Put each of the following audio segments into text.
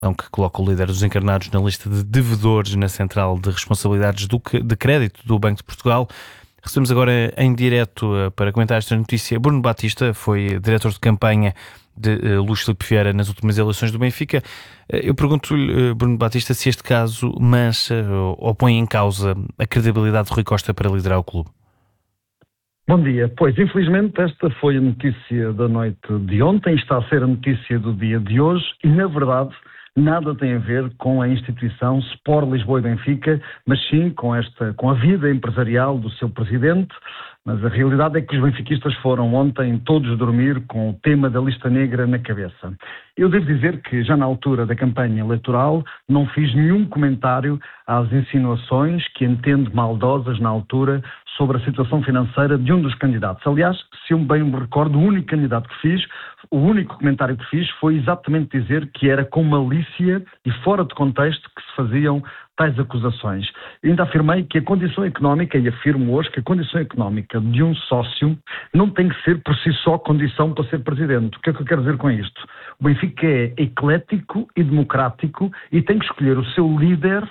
que coloca o líder dos encarnados na lista de devedores na Central de Responsabilidades de Crédito do Banco de Portugal. Recebemos agora em direto para comentar esta notícia Bruno Batista, foi diretor de campanha de Luís Filipe Vieira nas últimas eleições do Benfica. Eu pergunto-lhe, Bruno Batista, se este caso mancha ou põe em causa a credibilidade de Rui Costa para liderar o clube. Bom dia. Pois, infelizmente, esta foi a notícia da noite de ontem, está a ser a notícia do dia de hoje e, na verdade, nada tem a ver com a instituição Sport Lisboa e Benfica, mas sim com a vida empresarial do seu presidente. Mas a realidade é que os benfiquistas foram ontem todos dormir com o tema da lista negra na cabeça. Eu devo dizer que já na altura da campanha eleitoral não fiz nenhum comentário às insinuações que entendo maldosas na altura sobre a situação financeira de um dos candidatos. Aliás, se eu bem me recordo, o único comentário que fiz foi exatamente dizer que era com malícia e fora de contexto que se faziam tais acusações. Ainda afirmei que a condição económica, e afirmo hoje que a condição económica de um sócio não tem que ser por si só condição para ser presidente. O que é que eu quero dizer com isto? O Benfica é eclético e democrático e tem que escolher o seu líder,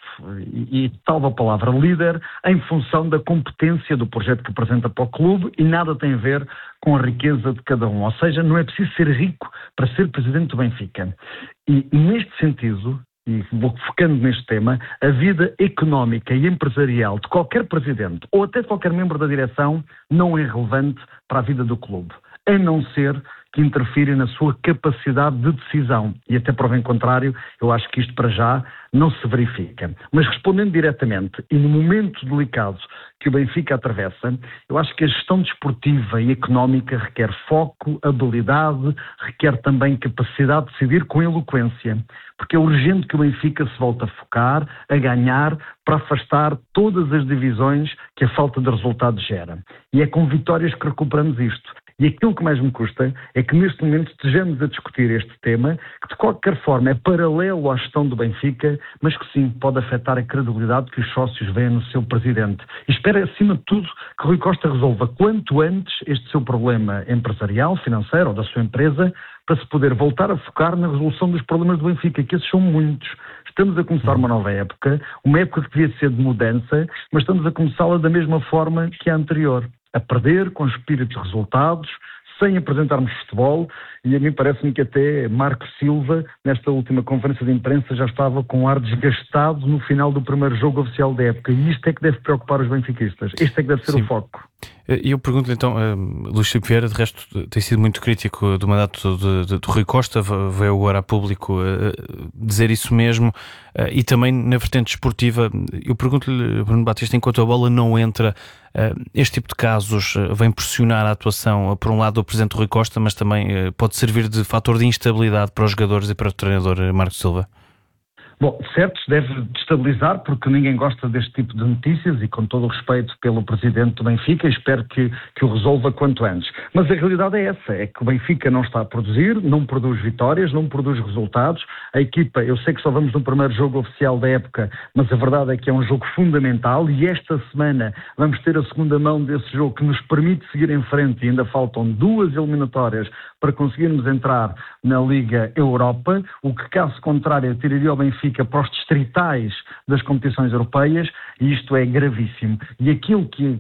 e tal a palavra líder, em função da competência do projeto que apresenta para o clube e nada tem a ver com a riqueza de cada um. Ou seja, não é preciso ser rico para ser presidente do Benfica. E neste sentido, e vou focando neste tema, a vida económica e empresarial de qualquer presidente ou até de qualquer membro da direção não é relevante para a vida do clube, a não ser que interfira na sua capacidade de decisão. E até prova em contrário, eu acho que isto para já não se verifica. Mas respondendo diretamente, e no momento delicado que o Benfica atravessa, eu acho que a gestão desportiva e económica requer foco, habilidade, requer também capacidade de decidir com eloquência, porque é urgente que o Benfica se volte a focar, a ganhar, para afastar todas as divisões que a falta de resultados gera. E é com vitórias que recuperamos isto. E aquilo que mais me custa é que neste momento estejamos a discutir este tema, que de qualquer forma é paralelo à gestão do Benfica, mas que sim, pode afetar a credibilidade que os sócios veem no seu presidente. E espero, acima de tudo, que Rui Costa resolva quanto antes este seu problema empresarial, financeiro ou da sua empresa, para se poder voltar a focar na resolução dos problemas do Benfica, que esses são muitos. Estamos a começar uma nova época, uma época que devia ser de mudança, mas estamos a começá-la da mesma forma que a anterior. A perder, com espírito de resultados, sem apresentarmos futebol, e a mim parece-me que até Marco Silva, nesta última conferência de imprensa, já estava com um ar desgastado no final do primeiro jogo oficial da época, e isto é que deve preocupar os benfiquistas, este é que deve ser o foco. E eu pergunto-lhe então, Luís Filipe Vieira, de resto, tem sido muito crítico do mandato de Rui Costa, veio agora a público dizer isso mesmo, e também na vertente esportiva. Eu pergunto-lhe, Bruno Batista, enquanto a bola não entra, este tipo de casos vem pressionar a atuação, por um lado, do presidente Rui Costa, mas também pode servir de fator de instabilidade para os jogadores e para o treinador Marco Silva? Bom, certo, deve destabilizar porque ninguém gosta deste tipo de notícias e com todo o respeito pelo presidente do Benfica, espero que o resolva quanto antes. Mas a realidade é essa, é que o Benfica não está a produzir, não produz vitórias, não produz resultados. A equipa, eu sei que só vamos no primeiro jogo oficial da época, mas a verdade é que é um jogo fundamental e esta semana vamos ter a segunda mão desse jogo que nos permite seguir em frente e ainda faltam 2 eliminatórias para conseguirmos entrar na Liga Europa, o que caso contrário tiraria o Benfica para os distritais das competições europeias, e isto é gravíssimo. E aquilo que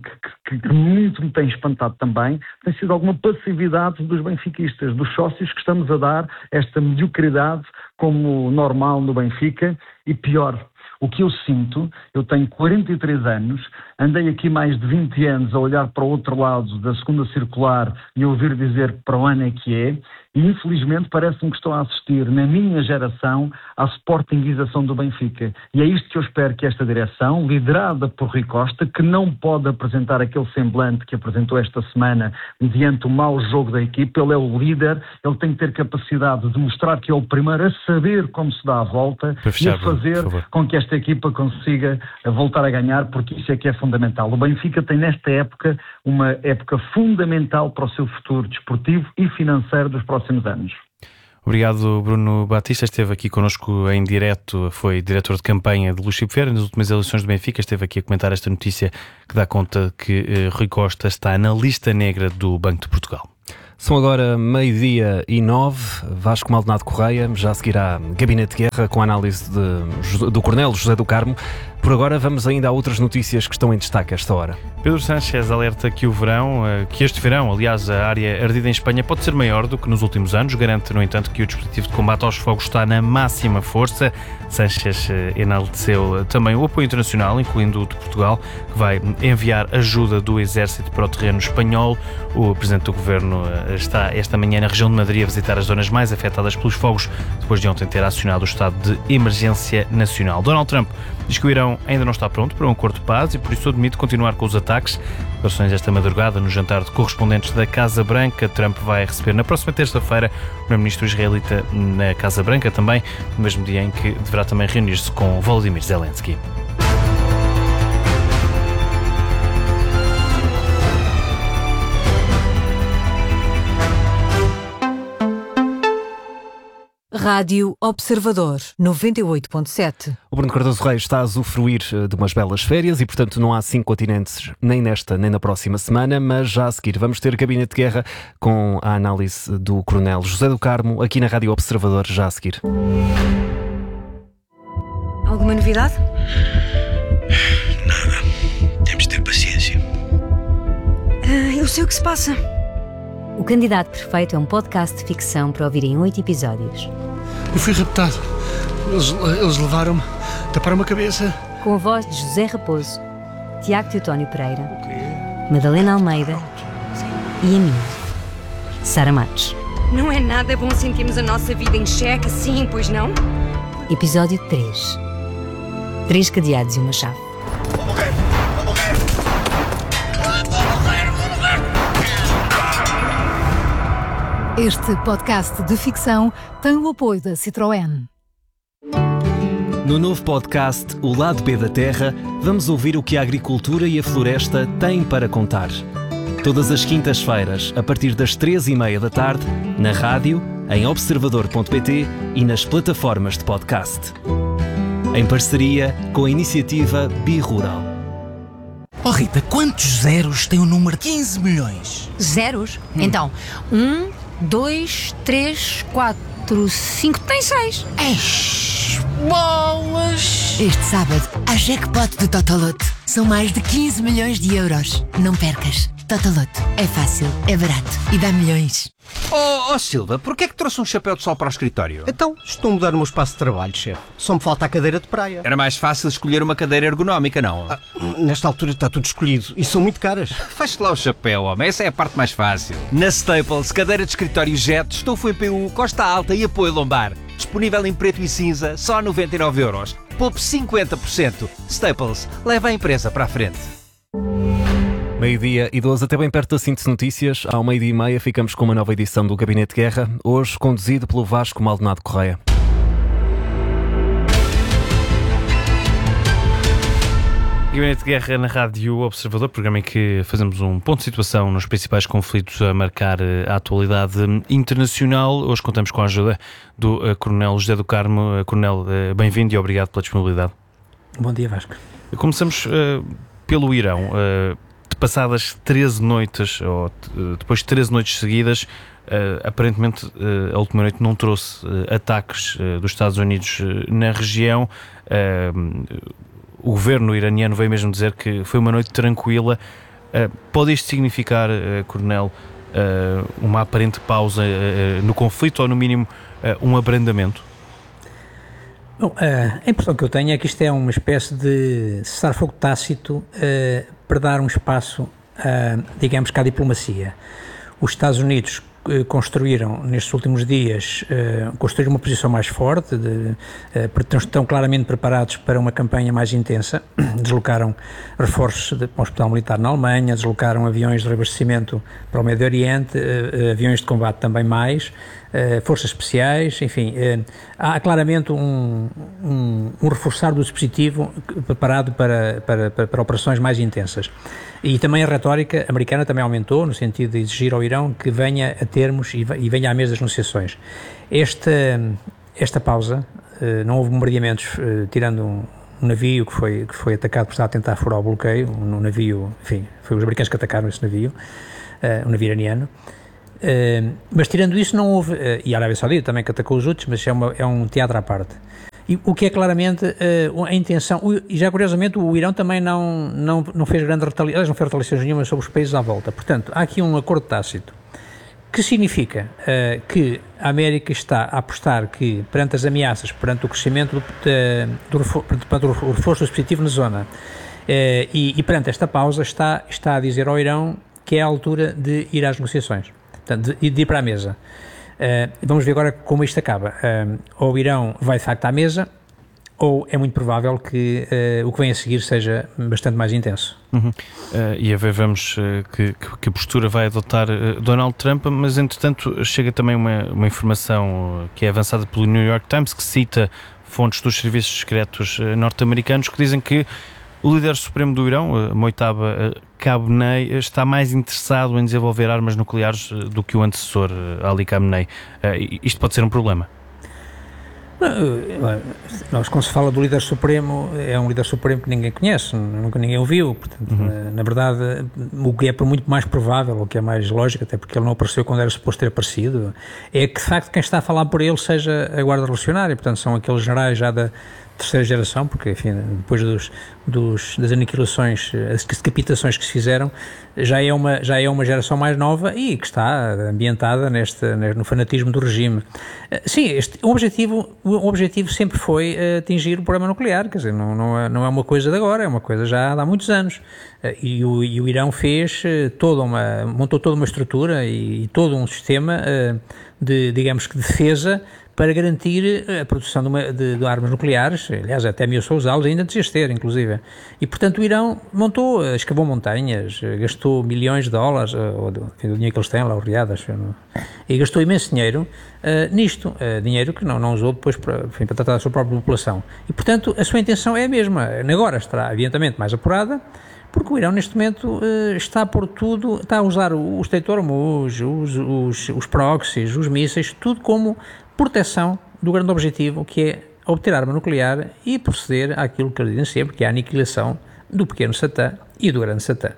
muito me tem espantado também tem sido alguma passividade dos benfiquistas, dos sócios, que estamos a dar esta mediocridade como normal no Benfica, e pior, o que eu sinto, eu tenho 43 anos, andei aqui mais de 20 anos a olhar para o outro lado da segunda circular e a ouvir dizer que para o ano é que é, e infelizmente parece-me que estou a assistir, na minha geração, à sportinguização do Benfica. E é isto que eu espero que esta direção, liderada por Rui Costa, que não pode apresentar aquele semblante que apresentou esta semana mediante o mau jogo da equipa, ele é o líder, ele tem que ter capacidade de mostrar que é o primeiro a saber como se dá a volta e a fazer com que esta equipa consiga voltar a ganhar, porque isso é que é fundamental. O Benfica tem nesta época uma época fundamental para o seu futuro desportivo e financeiro dos próximos anos. Obrigado, Bruno Batista. Esteve aqui connosco em direto, foi diretor de campanha de Luís Filipe Vieira nas últimas eleições do Benfica. Esteve aqui a comentar esta notícia que dá conta que Rui Costa está na lista negra do Banco de Portugal. São agora 12:09, Vasco Maldonado Correia, já seguirá Gabinete de Guerra com a análise do Coronel José do Carmo. Por agora vamos ainda a outras notícias que estão em destaque a esta hora. Pedro Sánchez alerta que este verão, aliás, a área ardida em Espanha pode ser maior do que nos últimos anos. Garante, no entanto, que o dispositivo de combate aos fogos está na máxima força. Sánchez enalteceu também o apoio internacional, incluindo o de Portugal, que vai enviar ajuda do Exército para o terreno espanhol. O Presidente do Governo está esta manhã na região de Madrid a visitar as zonas mais afetadas pelos fogos, depois de ontem ter acionado o estado de emergência nacional. Donald Trump diz que o Irão ainda não está pronto para um acordo de paz e por isso admite continuar com os ataques. Declarações esta madrugada no jantar de correspondentes da Casa Branca. Trump vai receber na próxima terça-feira o primeiro-ministro israelita na Casa Branca, também no mesmo dia em que deverá também reunir-se com Volodymyr Zelensky. Rádio Observador 98.7. O Bruno Cardoso Reis está a usufruir de umas belas férias e, portanto, não há 5 continentes nem nesta nem na próxima semana, mas já a seguir vamos ter Gabinete de Guerra com a análise do Coronel José do Carmo aqui na Rádio Observador, já a seguir. Alguma novidade? Nada. Temos de ter paciência. Eu sei o que se passa. O Candidato Perfeito é um podcast de ficção para ouvir em 8 episódios. Eu fui raptado. Eles levaram-me, taparam-me a cabeça. Com a voz de José Raposo, Tiago Teotónio Pereira, Madalena Almeida e a mim, Sara Matos. Não é nada bom sentirmos a nossa vida em xeque assim, pois não? Episódio 3. 3 cadeados e uma chave. Este podcast de ficção tem o apoio da Citroën. No novo podcast O Lado B da Terra, vamos ouvir o que a agricultura e a floresta têm para contar. Todas as quintas-feiras, a partir das 15:30 da tarde, na rádio, em observador.pt e nas plataformas de podcast. Em parceria com a iniciativa Birural. Oh Rita, quantos zeros tem o número 15 milhões? Zeros? Então, 1, 2, 3, 4, 5, tem 6. Eish, bolas! Este sábado, a jackpot do Totoloto. São mais de 15 milhões de euros. Não percas. Totoloto. É fácil, é barato e dá milhões. Oh Silva, porquê é que trouxe um chapéu de sol para o escritório? Então, estou a mudar o meu espaço de trabalho, chefe. Só me falta a cadeira de praia. Era mais fácil escolher uma cadeira ergonómica, não? Nesta altura está tudo escolhido e são muito caras. Faz-te lá o chapéu, homem. Essa é a parte mais fácil. Na Staples, cadeira de escritório Jet, estofo em PU, costa alta e apoio lombar. Disponível em preto e cinza, só a 99€. Poupe 50%. Staples, leva a empresa para a frente. 12:12, até bem perto da síntese de notícias. Ao 12:30 ficamos com uma nova edição do Gabinete de Guerra, hoje conduzido pelo Vasco Maldonado Correia. Gabinete de Guerra na Rádio Observador, programa em que fazemos um ponto de situação nos principais conflitos a marcar a atualidade internacional. Hoje contamos com a ajuda do Coronel José do Carmo. Coronel, bem-vindo e obrigado pela disponibilidade. Bom dia, Vasco. Começamos pelo Irão. Passadas 13 noites, ou depois de 13 noites seguidas, aparentemente a última noite não trouxe ataques dos Estados Unidos na região. O governo iraniano veio mesmo dizer que foi uma noite tranquila. Pode isto significar, Coronel, uma aparente pausa no conflito ou, no mínimo, um abrandamento? Bom, a impressão que eu tenho é que isto é uma espécie de cessar-fogo tácito para dar um espaço, digamos, à diplomacia. Os Estados Unidos construíram nestes últimos dias uma posição mais forte, estão claramente preparados para uma campanha mais intensa, deslocaram reforços para o hospital militar na Alemanha, deslocaram aviões de reabastecimento para o Médio Oriente, aviões de combate também mais, forças especiais, enfim, há claramente um reforçar do dispositivo preparado para operações mais intensas. E também a retórica americana também aumentou, no sentido de exigir ao Irão que venha a termos e venha à mesa das negociações. Esta pausa, não houve bombardeamentos, tirando um navio que foi atacado por estar a tentar furar o bloqueio, um navio, enfim, foi os americanos que atacaram esse navio, um navio iraniano. Mas tirando isso não houve, e a Arábia Saudita também que atacou os Houthis, mas é um teatro à parte. E o que é claramente a intenção, e já curiosamente o Irão também não fez grande retaliação, não fez retaliações nenhuma sobre os países à volta. Portanto, há aqui um acordo tácito, que significa que a América está a apostar que, perante as ameaças, perante o crescimento do reforço dispositivo na zona, e perante esta pausa, está a dizer ao Irão que é a altura de ir às negociações, portanto, de ir para a mesa. Vamos ver agora como isto acaba. Ou o Irão vai de facto à mesa, ou é muito provável que o que vem a seguir seja bastante mais intenso. E a ver, vamos que postura vai adotar Donald Trump, mas entretanto chega também uma informação que é avançada pelo New York Times, que cita fontes dos serviços secretos norte-americanos que dizem que o líder supremo do Irão, Mojtaba Khamenei, está mais interessado em desenvolver armas nucleares do que o antecessor, Ali Khamenei. Isto pode ser um problema? Quando se fala do líder supremo, é um líder supremo que ninguém conhece, nunca ninguém o viu. Portanto, na verdade, o que é muito mais provável, o que é mais lógico, até porque ele não apareceu quando era suposto ter aparecido, é que de facto quem está a falar por ele seja a Guarda Revolucionária. Portanto, são aqueles generais já da terceira geração, porque enfim, depois das aniquilações, as decapitações que se fizeram, já é uma geração mais nova e que está ambientada no fanatismo do regime. Sim, o objetivo sempre foi atingir o programa nuclear, quer dizer, não é uma coisa de agora, é uma coisa já há muitos anos. E o Irão montou toda uma estrutura e todo um sistema de defesa para garantir a produção de armas nucleares, aliás, até ameaçou usá-los ainda antes de as ter, inclusive. E, portanto, o Irão escavou montanhas, gastou milhões de dólares, ou do dinheiro que eles têm lá, o Riad, e gastou imenso dinheiro nisto, dinheiro que não usou depois para tratar da sua própria população. E, portanto, a sua intenção é a mesma. Agora estará, evidentemente, mais apurada, porque o Irão, neste momento, está a usar o Estreito de Hormuz, os proxies, os mísseis, tudo como proteção do grande objetivo, que é obter arma nuclear e proceder àquilo que eles dizem sempre, que é a aniquilação do pequeno Satã e do grande Satã.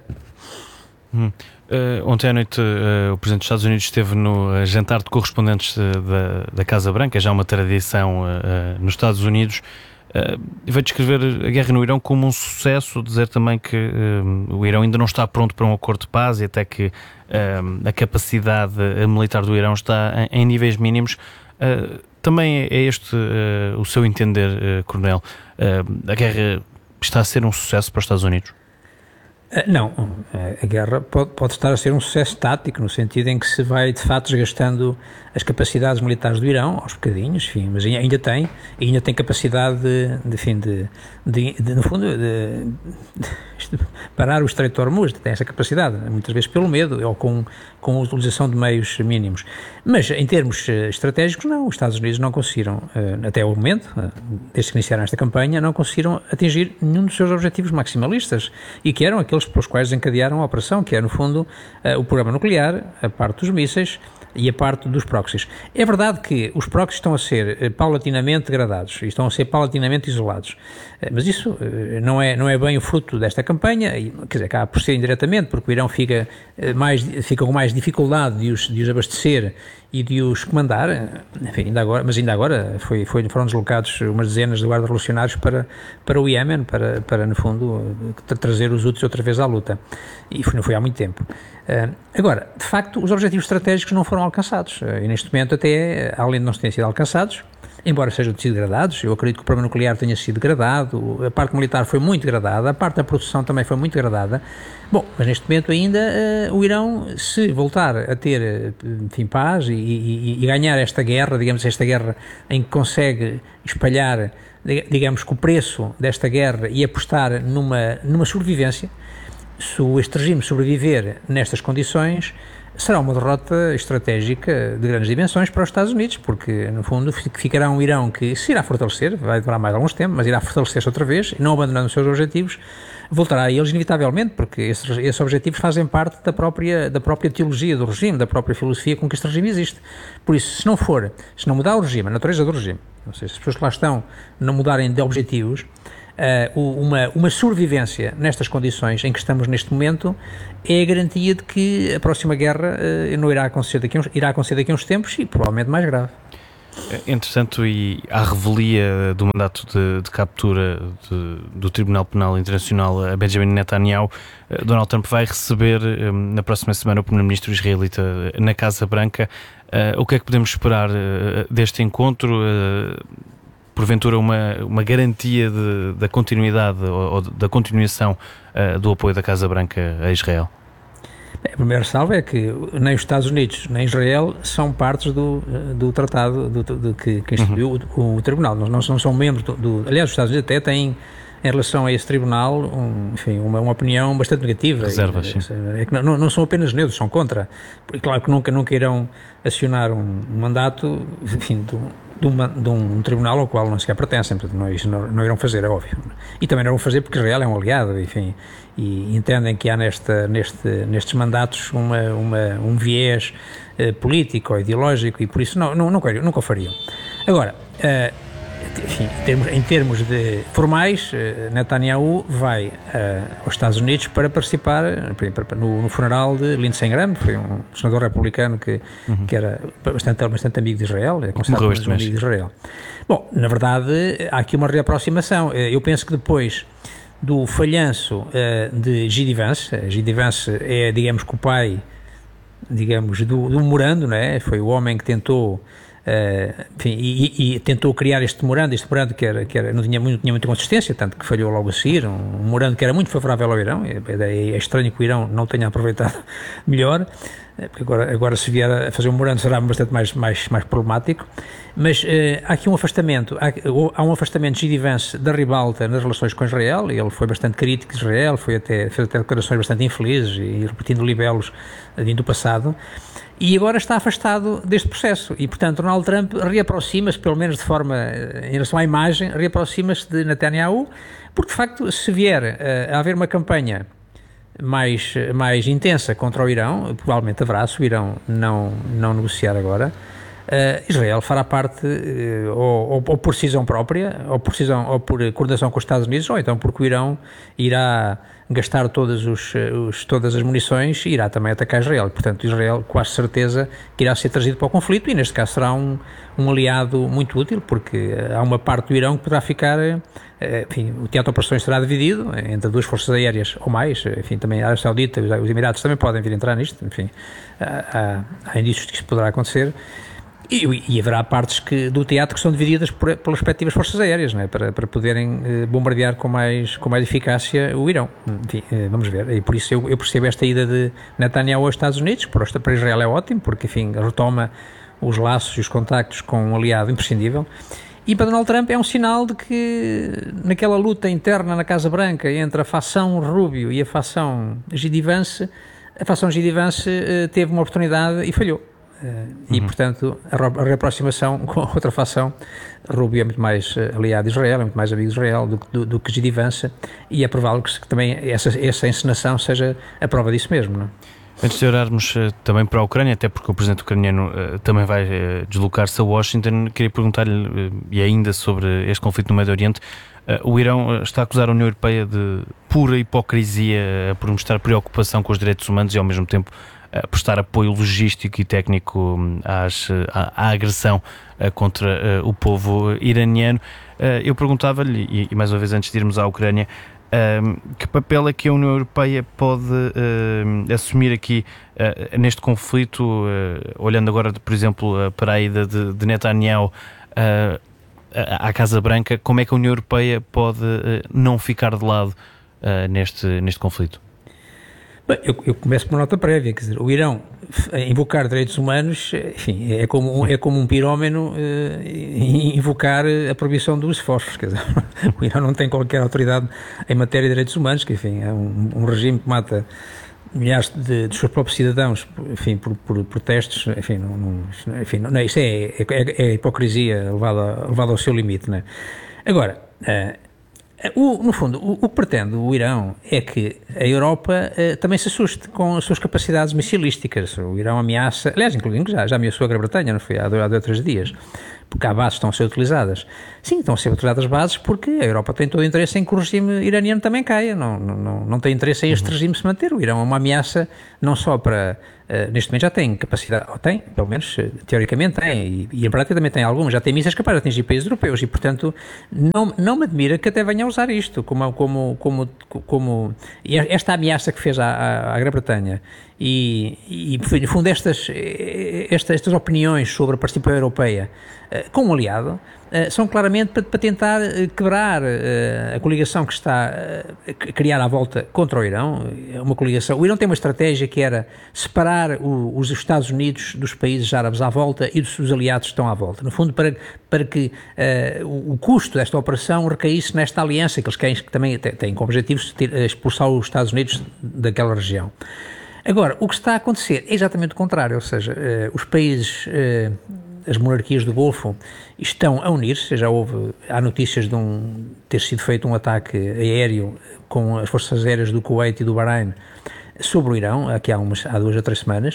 Ontem à noite o Presidente dos Estados Unidos esteve no jantar de correspondentes da Casa Branca, já uma tradição nos Estados Unidos. Veio descrever a guerra no Irão como um sucesso, dizer também que o Irão ainda não está pronto para um acordo de paz e até que a capacidade militar do Irão está em níveis mínimos. Também é este o seu entender, Coronel? A guerra está a ser um sucesso para os Estados Unidos? Não, a guerra pode estar a ser um sucesso tático, no sentido em que se vai de fato desgastando as capacidades militares do Irão, aos bocadinhos, enfim, mas ainda tem capacidade no fundo, de parar o Estreito de Hormuz, tem essa capacidade, muitas vezes pelo medo ou com a utilização de meios mínimos. Mas em termos estratégicos, não, os Estados Unidos não conseguiram, até o momento, desde que iniciaram esta campanha, não conseguiram atingir nenhum dos seus objetivos maximalistas, e que eram aqueles pelos quais desencadearam a operação, que é, no fundo, o programa nuclear, a parte dos mísseis e a parte dos proxies. É verdade que os proxies estão a ser paulatinamente degradados e estão a ser paulatinamente isolados, mas isso não é bem o fruto desta campanha, quer dizer, acaba por ser indiretamente, porque o Irão fica com mais dificuldade de os abastecer e de os comandar, enfim, ainda agora foram deslocados umas dezenas de guardas revolucionários para o Iémen, para no fundo, trazer os Houthis outra vez à luta. E não foi há muito tempo. Agora, de facto, os objetivos estratégicos não foram alcançados. E neste momento, até, além de não terem sido alcançados, embora sejam sido degradados, eu acredito que o programa nuclear tenha sido degradado, a parte militar foi muito degradada, a parte da produção também foi muito degradada. Bom, mas neste momento ainda o Irão, se voltar a ter, enfim, paz e ganhar esta guerra, digamos, esta guerra em que consegue espalhar, digamos, que o preço desta guerra e apostar numa sobrevivência, se este regime sobreviver nestas condições, será uma derrota estratégica de grandes dimensões para os Estados Unidos, porque, no fundo, ficará um Irão que se irá fortalecer, vai demorar mais alguns tempos, mas irá fortalecer-se outra vez, não abandonando os seus objetivos, voltará a eles inevitavelmente, porque esses objetivos fazem parte da própria teologia do regime, da própria filosofia com que este regime existe. Por isso, se não mudar o regime, a natureza do regime, ou seja, se as pessoas que lá estão não mudarem de objetivos, uma sobrevivência nestas condições em que estamos neste momento é a garantia de que a próxima guerra não irá acontecer irá acontecer daqui a uns tempos e provavelmente mais grave. Entretanto, e à revelia do mandato de captura do Tribunal Penal Internacional a Benjamin Netanyahu, Donald Trump vai receber na próxima semana o primeiro-ministro israelita na Casa Branca. O que é que podemos esperar deste encontro? Porventura uma garantia da continuidade ou da continuação do apoio da Casa Branca a Israel? A primeira ressalva é que nem os Estados Unidos nem Israel são partes do tratado que instituiu o tribunal. Não são membros aliás, os Estados Unidos até têm, em relação a esse tribunal, uma opinião bastante negativa. Reservas, é que não são apenas neutros, são contra. Claro que nunca irão acionar um mandato, enfim, de um tribunal ao qual não sequer pertencem, portanto, não irão fazer, é óbvio. E também não irão fazer porque Israel é um aliado, enfim, e entendem que há nestes mandatos um viés político ou ideológico e por isso nunca o fariam. Agora, enfim, em termos formais, Netanyahu vai aos Estados Unidos para participar no funeral de Lindsey Graham, que foi um senador republicano que era bastante amigo de Israel, é considerado um amigo de Israel. Bom, na verdade, há aqui uma reaproximação. Eu penso que depois do falhanço de J.D. Vance é, digamos, que o pai, digamos, do memorando, não é? Foi o homem que tentou enfim, e tentou criar este memorando que não tinha muita consistência, tanto que falhou logo a seguir, um memorando que era muito favorável ao Irão. É estranho que o Irão não tenha aproveitado melhor, porque agora se vier a fazer um memorando será bastante mais problemático, mas há aqui um afastamento, há um afastamento de J.D. Vance da ribalta nas relações com Israel. Ele foi bastante crítico de Israel, fez até declarações bastante infelizes e repetindo libelos do passado. E agora está afastado deste processo e, portanto, Donald Trump reaproxima-se, pelo menos de forma, em relação à imagem, reaproxima-se de Netanyahu, porque, de facto, se vier a haver uma campanha mais intensa contra o Irão, provavelmente haverá, se o Irão não negociar agora, Israel fará parte ou por decisão própria, ou por coordenação com os Estados Unidos, ou então porque o Irão irá gastar todas as munições e irá também atacar Israel. Portanto, Israel, quase certeza, que irá ser trazido para o conflito e, neste caso, será um aliado muito útil, porque há uma parte do Irão que poderá ficar, enfim, o teatro de operações será dividido entre duas forças aéreas ou mais, enfim, também a Arábia Saudita e os Emirados também podem vir entrar nisto, enfim, há indícios de que isso poderá acontecer. E haverá partes do teatro que são divididas pelas respectivas forças aéreas, não é? para poderem bombardear com mais eficácia o Irão. Enfim, vamos ver. E por isso eu percebo esta ida de Netanyahu aos Estados Unidos. Para Israel é ótimo, porque, enfim, retoma os laços e os contactos com um aliado imprescindível. E para Donald Trump é um sinal de que naquela luta interna na Casa Branca entre a facção Rubio e a facção J.D. Vance, a facção J.D. Vance teve uma oportunidade e falhou. E, portanto, a reaproximação com a outra facção, Rubio é muito mais aliado de Israel, é muito mais amigo de Israel do que J.D. Vance, e é provável que também essa encenação seja a prova disso mesmo, não é? Antes de olharmos também para a Ucrânia, até porque o presidente ucraniano também vai deslocar-se a Washington, queria perguntar-lhe, e ainda sobre este conflito no Médio Oriente, o Irão está a acusar a União Europeia de pura hipocrisia por mostrar preocupação com os direitos humanos e, ao mesmo tempo, prestar apoio logístico e técnico à agressão contra o povo iraniano. Eu perguntava-lhe, e mais uma vez antes de irmos à Ucrânia, que papel é que a União Europeia pode assumir aqui neste conflito, olhando agora, por exemplo, para a ida de Netanyahu à Casa Branca, como é que a União Europeia pode não ficar de lado neste conflito? Bem, eu começo por uma nota prévia, quer dizer, o Irão invocar direitos humanos, enfim, é como um pirómano invocar a proibição dos fósforos, quer dizer, o Irão não tem qualquer autoridade em matéria de direitos humanos, que, enfim, é um regime que mata milhares de seus próprios cidadãos, enfim, por protestos, enfim, isso é hipocrisia levada ao seu limite, não é? Agora, no fundo, o que pretende o Irão é que a Europa também se assuste com as suas capacidades missilísticas. O Irão ameaça, aliás, inclusive já ameaçou a Grã-Bretanha, não foi? Há 2 ou 3 dias. porque há bases que estão a ser utilizadas. Sim, estão a ser utilizadas bases porque a Europa tem todo o interesse em que o regime iraniano também caia, não tem interesse em este regime se manter. O Irão é uma ameaça não só para... neste momento já tem capacidade, ou tem, pelo menos teoricamente tem, e em prática também tem alguns, já tem mísseis capazes de atingir países europeus e, portanto, não me admira que até venha a usar isto como esta ameaça que fez à Grã-Bretanha e no fundo estas opiniões sobre a participação europeia com um aliado são claramente para tentar quebrar a coligação que está a criar à volta contra o Irão. É uma coligação. O Irão tem uma estratégia que era separar os Estados Unidos dos países árabes à volta e dos aliados que estão à volta. No fundo, para que o custo desta operação recaísse nesta aliança que eles querem, que também têm como objetivo expulsar os Estados Unidos daquela região. Agora, o que está a acontecer é exatamente o contrário, ou seja, os países... as monarquias do Golfo estão a unir-se. Há notícias de ter sido feito um ataque aéreo com as forças aéreas do Kuwait e do Bahrein sobre o Irão, aqui há 2 ou 3 semanas,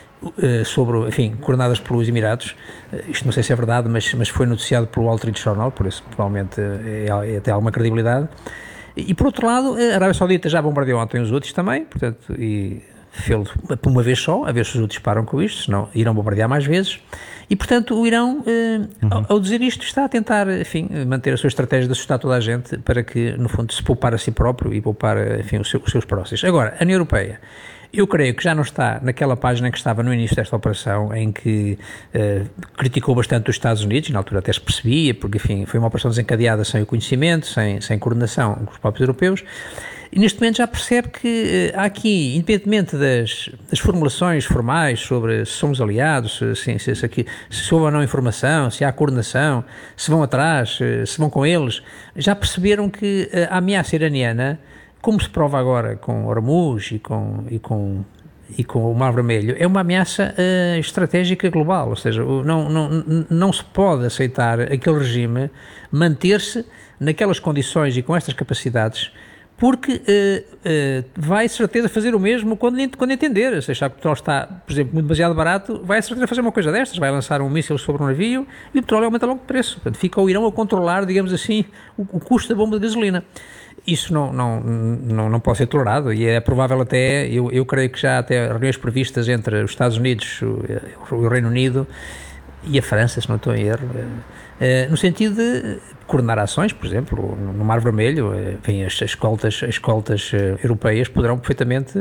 coordenadas pelos Emirados. Isto não sei se é verdade, mas foi noticiado pelo Wall Street Journal, por isso provavelmente é alguma credibilidade. E por outro lado, a Arábia Saudita já bombardeou ontem os outros também, portanto, e fê-lo por uma vez só, a ver se os outros param com isto, senão irão bombardear mais vezes. E, portanto, o Irão, ao dizer isto, está a tentar, manter a sua estratégia de assustar toda a gente para que, no fundo, se poupar a si próprio e poupar, os seus próximos. Agora, a União Europeia, eu creio que já não está naquela página em que estava no início desta operação, em que criticou bastante os Estados Unidos, na altura até se percebia, porque, foi uma operação desencadeada sem o conhecimento, sem coordenação com os próprios europeus. E neste momento já percebe que há aqui, independentemente das formulações formais sobre se somos aliados, se houve ou não informação, se há coordenação, se vão atrás, se vão com eles, já perceberam que a ameaça iraniana, como se prova agora com Hormuz e com o Mar Vermelho, é uma ameaça estratégica global, ou seja, não se pode aceitar aquele regime manter-se naquelas condições e com estas capacidades, porque vai, de certeza, fazer o mesmo quando entender. Se achar que o petróleo está, por exemplo, muito demasiado barato, vai, de certeza, fazer uma coisa destas, vai lançar um míssil sobre um navio e o petróleo aumenta logo de preço. Portanto, fica o Irão a controlar, digamos assim, o custo da bomba de gasolina. Isso não pode ser tolerado e é provável até, eu creio que já até reuniões previstas entre os Estados Unidos, o Reino Unido e a França, se não estou em erro, no sentido de coordenar ações, por exemplo, no Mar Vermelho, as escoltas europeias poderão perfeitamente,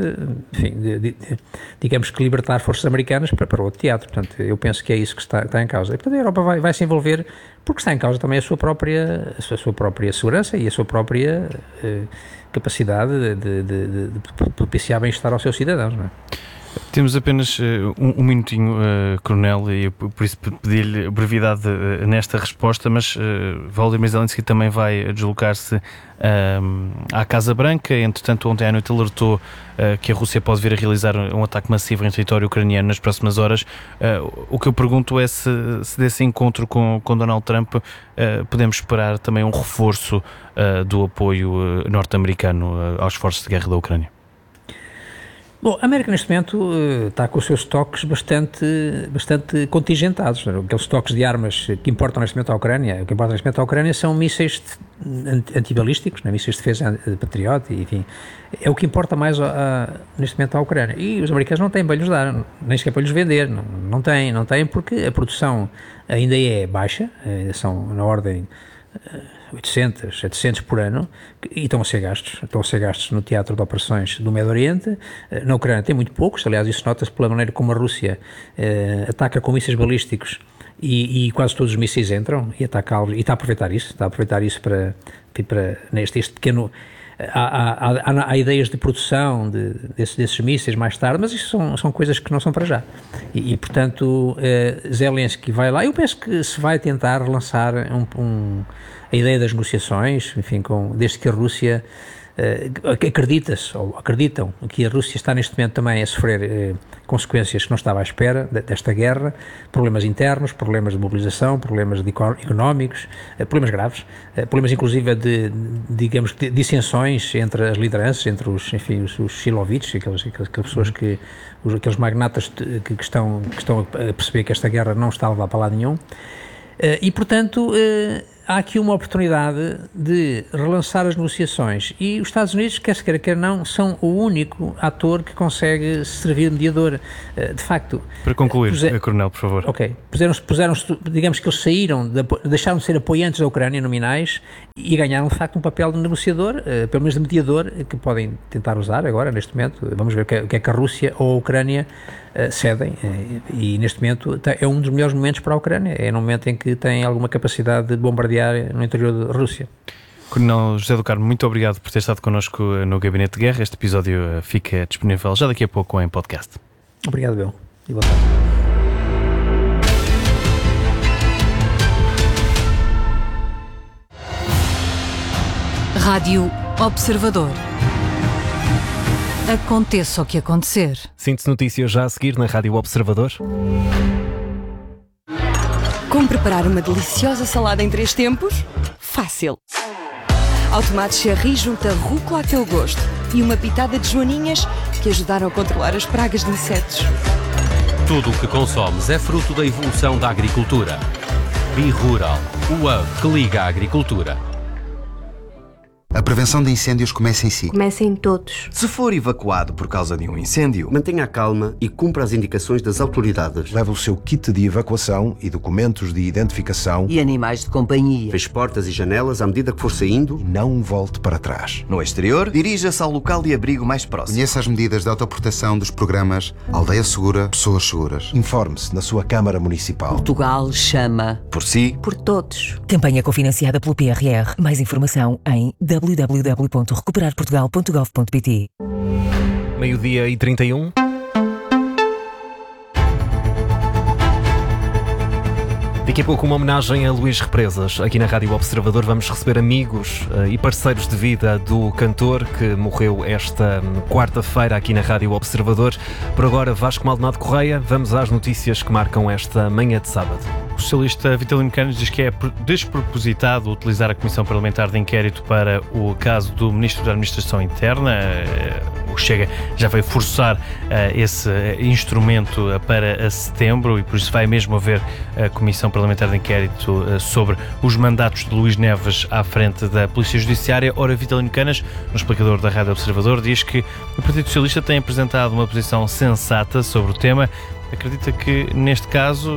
digamos que libertar forças americanas para outro teatro. Portanto, eu penso que é isso que está em causa. E, portanto, a Europa vai se envolver porque está em causa também a sua própria segurança e a sua própria capacidade de propiciar bem-estar aos seus cidadãos, não é? Temos apenas um minutinho, Coronel, e por isso pedi-lhe brevidade nesta resposta, mas Volodymyr Zelensky também vai deslocar-se à Casa Branca. Entretanto, ontem à noite alertou que a Rússia pode vir a realizar um ataque massivo em território ucraniano nas próximas horas. O que eu pergunto é se desse encontro com Donald Trump podemos esperar também um reforço do apoio norte-americano aos esforços de guerra da Ucrânia. Bom, a América neste momento está com os seus estoques bastante contingentados. Aqueles estoques de armas que importam neste momento à Ucrânia, o que importa neste momento à Ucrânia são mísseis antibalísticos, mísseis de defesa Patriot, enfim, é o que importa mais neste momento à Ucrânia. E os americanos não têm para lhes dar, nem sequer para lhes vender, não têm porque a produção ainda é baixa, são na ordem 800, 700 por ano, e estão a ser gastos no teatro de operações do Médio Oriente. Na Ucrânia tem muito poucos, aliás isso nota-se pela maneira como a Rússia ataca com mísseis balísticos e quase todos os mísseis entram e atacá-los, e está a aproveitar isso para neste pequeno... Há ideias de produção desses mísseis mais tarde, mas isso são coisas que não são para já. E portanto, Zelensky vai lá. Eu penso que se vai tentar relançar a ideia das negociações, enfim, desde que a Rússia acreditam que a Rússia está neste momento também a sofrer consequências que não estava à espera desta guerra, problemas internos, problemas de mobilização, problemas económicos, problemas graves, problemas inclusive de dissensões entre as lideranças, entre os Shilovich, aquelas pessoas aqueles magnatas que estão a perceber que esta guerra não está a levar para lado nenhum. E, portanto, há aqui uma oportunidade de relançar as negociações e os Estados Unidos, quer se queira, quer não, são o único ator que consegue servir de mediador, de facto. Para concluir, Coronel, por favor. Ok. Puseram-se, digamos que eles deixaram de ser apoiantes da Ucrânia nominais e ganharam de facto um papel de negociador, pelo menos de mediador, que podem tentar usar agora, neste momento. Vamos ver o que é que a Rússia ou a Ucrânia cedem, e neste momento é um dos melhores momentos para a Ucrânia, é no momento em que tem alguma capacidade de bombardear no interior da Rússia. Coronel José do Carmo, muito obrigado por ter estado connosco no Gabinete de Guerra. Este episódio fica disponível já daqui a pouco em podcast. Obrigado, Bel. E boa tarde. Rádio Observador. Aconteça o que acontecer. Síntese notícias já a seguir na Rádio Observador. Como preparar uma deliciosa salada em 3 tempos? Fácil! Ao tomate cherry junta rúcula a teu gosto e uma pitada de joaninhas que ajudaram a controlar as pragas de insetos. Tudo o que consomes é fruto da evolução da agricultura. BeRural, o hub que liga a agricultura. A prevenção de incêndios começa em si. Começa em todos. Se for evacuado por causa de um incêndio, mantenha a calma e cumpra as indicações das autoridades. Leve o seu kit de evacuação e documentos de identificação. E animais de companhia. Feche portas e janelas à medida que for saindo. E não volte para trás. No exterior, dirija-se ao local de abrigo mais próximo. Conheça as medidas de autoproteção dos programas Aldeia Segura, Pessoas Seguras. Informe-se na sua Câmara Municipal. Portugal chama. Por si. Por todos. Campanha cofinanciada pelo PRR. Mais informação em www.recuperarportugal.gov.pt. 12h31. Daqui a pouco uma homenagem a Luís Represas. Aqui na Rádio Observador vamos receber amigos e parceiros de vida do cantor que morreu esta quarta-feira aqui na Rádio Observador. Por agora, Vasco Maldonado Correia, vamos às notícias que marcam esta manhã de sábado. O socialista Vitalino Canas diz que é despropositado utilizar a Comissão Parlamentar de Inquérito para o caso do Ministro da Administração Interna. O Chega já veio forçar esse instrumento para setembro e por isso vai mesmo haver a Comissão Parlamentar de Inquérito sobre os mandatos de Luís Neves à frente da Polícia Judiciária. Ora, Vitalino Canas, no explicador da Rádio Observador, diz que o Partido Socialista tem apresentado uma posição sensata sobre o tema. Acredita que neste caso,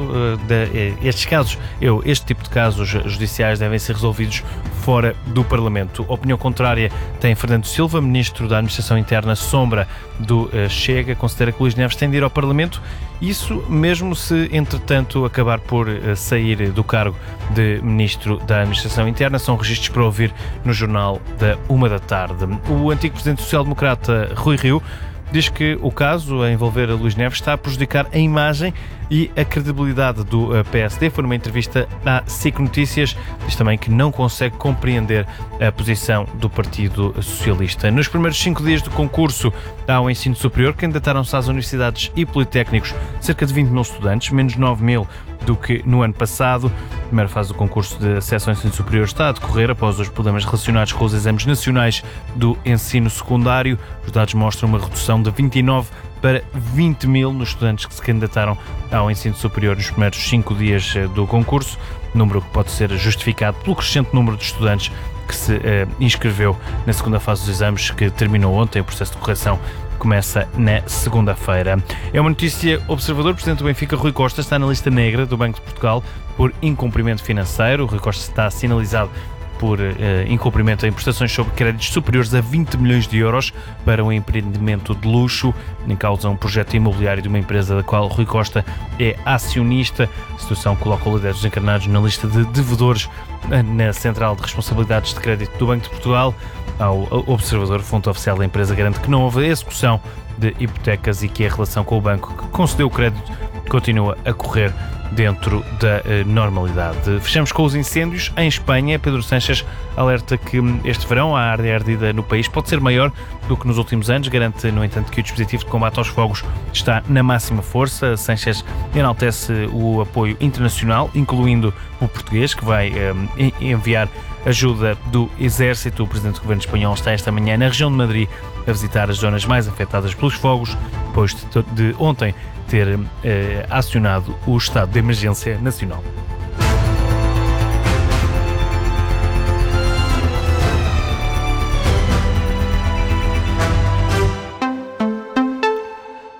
este tipo de casos judiciais devem ser resolvidos fora do Parlamento. Opinião contrária tem Fernando Silva, Ministro da Administração Interna, sombra do Chega, considera que Luís Neves tem de ir ao Parlamento, isso mesmo se, entretanto, acabar por sair do cargo de Ministro da Administração Interna. São registros para ouvir no jornal da 13h. O antigo Presidente Social-Democrata, Rui Rio, diz que o caso a envolver a Luís Neves está a prejudicar a imagem e a credibilidade do PSD. Foi numa entrevista à SIC Notícias. Diz também que não consegue compreender a posição do Partido Socialista. Nos primeiros 5 dias do concurso ao ensino superior, candidataram-se às universidades e politécnicos cerca de 20 mil estudantes, menos 9 mil do que no ano passado. A primeira fase do concurso de acesso ao ensino superior está a decorrer após os problemas relacionados com os exames nacionais do ensino secundário. Os dados mostram uma redução de 29 para 20 mil nos estudantes que se candidataram ao ensino superior nos primeiros 5 dias do concurso, número que pode ser justificado pelo crescente número de estudantes que se inscreveu na segunda fase dos exames, que terminou ontem. O processo de correção começa na segunda-feira. É uma notícia Observador. O Presidente do Benfica, Rui Costa, está na lista negra do Banco de Portugal por incumprimento financeiro. O Rui Costa está sinalizado por incumprimento em prestações sobre créditos superiores a 20 milhões de euros para um empreendimento de luxo. Em causa um projeto imobiliário de uma empresa da qual Rui Costa é acionista. A situação coloca o líder dos encarnados na lista de devedores na Central de Responsabilidades de Crédito do Banco de Portugal. Ao Observador, fonte oficial da empresa garante que não houve execução de hipotecas e que a relação com o banco que concedeu o crédito continua a correr dentro da normalidade. Fechamos com os incêndios em Espanha. Pedro Sánchez alerta que este verão a área ardida no país pode ser maior do que nos últimos anos. Garante, no entanto, que o dispositivo de combate aos fogos está na máxima força. Sánchez enaltece o apoio internacional, incluindo o português, que vai enviar ajuda do Exército. O Presidente do Governo espanhol está esta manhã na região de Madrid a visitar as zonas mais afetadas pelos fogos, depois de ontem ter acionado o estado de emergência nacional.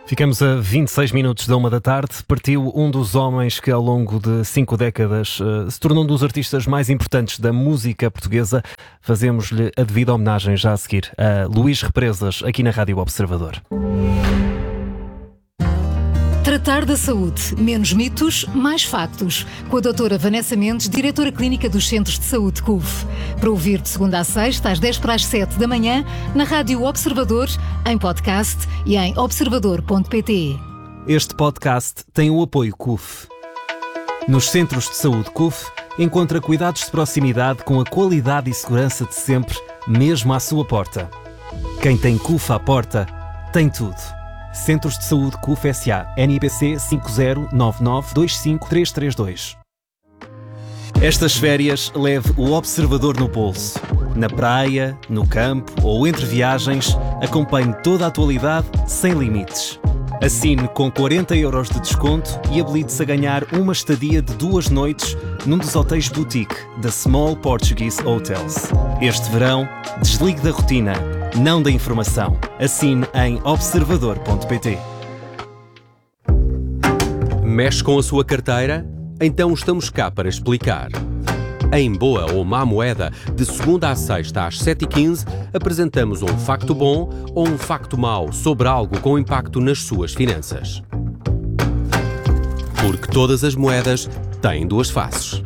Ficamos a 26 minutos da 1h. Partiu um dos homens que ao longo de 5 décadas se tornou um dos artistas mais importantes da música portuguesa. Fazemos-lhe a devida homenagem já a seguir a Luís Represas, aqui na Rádio Observador. Tratar da saúde. Menos mitos, mais factos. Com a doutora Vanessa Mendes, diretora clínica dos Centros de Saúde CUF. Para ouvir de segunda a sexta, às 10:07 da manhã, na Rádio Observador, em podcast e em observador.pt. Este podcast tem o apoio CUF. Nos Centros de Saúde CUF, encontra cuidados de proximidade com a qualidade e segurança de sempre, mesmo à sua porta. Quem tem CUF à porta, tem tudo. Centros de Saúde CUF S.A. NIPC 509925332. Estas férias leve o Observador no bolso. Na praia, no campo ou entre viagens, acompanhe toda a atualidade sem limites. Assine com 40 € de desconto e habilite-se a ganhar uma estadia de 2 noites num dos hotéis boutique da Small Portuguese Hotels. Este verão, desligue da rotina, não da informação. Assine em observador.pt. Mexe com a sua carteira? Então estamos cá para explicar. Em Boa ou Má Moeda, de segunda à sexta às 7h15, apresentamos um facto bom ou um facto mau sobre algo com impacto nas suas finanças. Porque todas as moedas têm duas faces.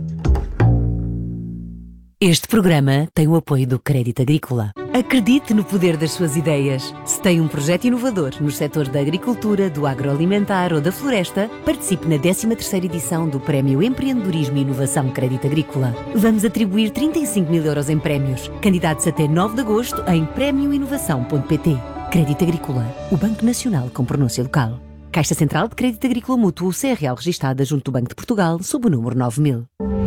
Este programa tem o apoio do Crédito Agrícola. Acredite no poder das suas ideias. Se tem um projeto inovador nos setores da agricultura, do agroalimentar ou da floresta, participe na 13ª edição do Prémio Empreendedorismo e Inovação Crédito Agrícola. Vamos atribuir 35 mil € em prémios. Candidatos até 9 de agosto em premioinovação.pt. Crédito Agrícola, o Banco Nacional com pronúncia local. Caixa Central de Crédito Agrícola Mútuo CRL registada junto do Banco de Portugal sob o número 9000.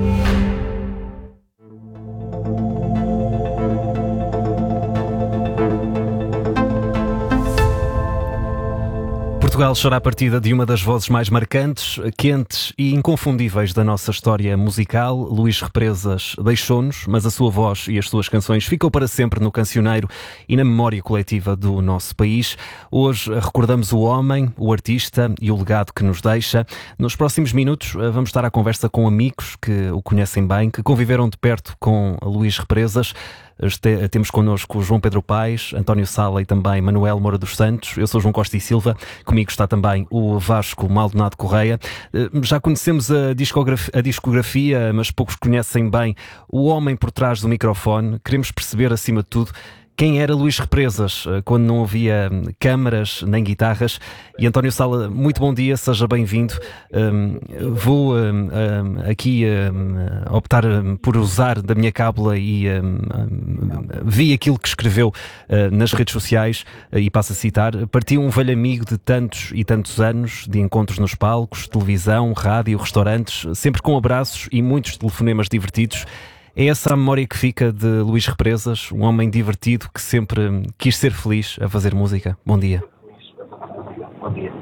Portugal será a partida de uma das vozes mais marcantes, quentes e inconfundíveis da nossa história musical. Luís Represas deixou-nos, mas a sua voz e as suas canções ficam para sempre no cancioneiro e na memória coletiva do nosso país. Hoje recordamos o homem, o artista e o legado que nos deixa. Nos próximos minutos vamos estar à conversa com amigos que o conhecem bem, que conviveram de perto com Luís Represas. Temos connosco o João Pedro Paes, António Sala e também Manuel Moura dos Santos. Eu sou João Costa e Silva. Comigo está também o Vasco Maldonado Correia. Já conhecemos a discografia, mas poucos conhecem bem o homem por trás do microfone. Queremos perceber, acima de tudo, quem era Luís Represas quando não havia câmaras nem guitarras. E António Sala, muito bom dia, seja bem-vindo. Vou aqui optar por usar da minha cábula e vi aquilo que escreveu nas redes sociais e passo a citar. Partiu um velho amigo de tantos e tantos anos, de encontros nos palcos, televisão, rádio, restaurantes, sempre com abraços e muitos telefonemas divertidos. É essa a memória que fica de Luís Represas, um homem divertido que sempre quis ser feliz a fazer música. Bom dia. Bom dia.